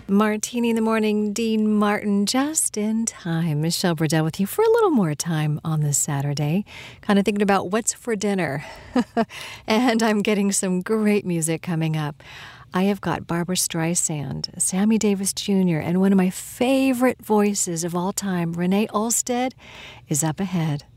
Martini in the morning, Dean Martin, just in time. Michelle Burdell with you for a little more time on this Saturday. Kind of thinking about what's for dinner. And I'm getting some great music coming up. I have got Barbra Streisand, Sammy Davis Jr., and one of my favorite voices of all time, Renee Olstead, is up ahead.